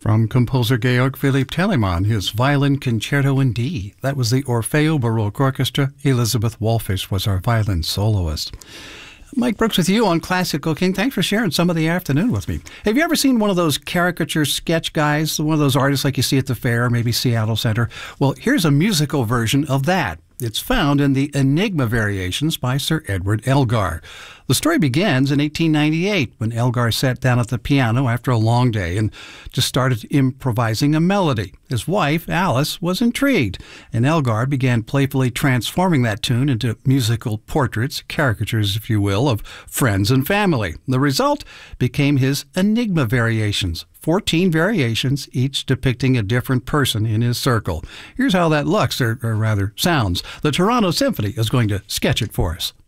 From composer Georg Philipp Telemann, his Violin Concerto in D. That was the Orfeo Baroque Orchestra. Elizabeth Wolfish was our violin soloist. Mike Brooks with you on Classical King. Thanks for sharing some of the afternoon with me. Have you ever seen one of those caricature sketch guys, one of those artists like you see at the fair, maybe Seattle Center? Well, here's a musical version of that. It's found in the Enigma Variations by Sir Edward Elgar. The story begins in 1898 when Elgar sat down at the piano after a long day and just started improvising a melody. His wife, Alice, was intrigued, and Elgar began playfully transforming that tune into musical portraits, caricatures, if you will, of friends and family. The result became his Enigma Variations. 14 variations, each depicting a different person in his circle. Here's how that looks, or rather sounds. The Toronto Symphony is going to sketch it for us.